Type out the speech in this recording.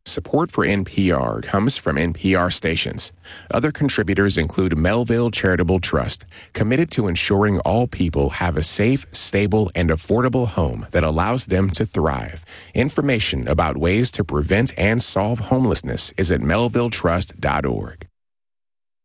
Support for NPR comes from NPR stations. Other contributors include Melville Charitable Trust, committed to ensuring all people have a safe, stable, and affordable home that allows them to thrive. Information about ways to prevent and solve homelessness is at melvilletrust.org.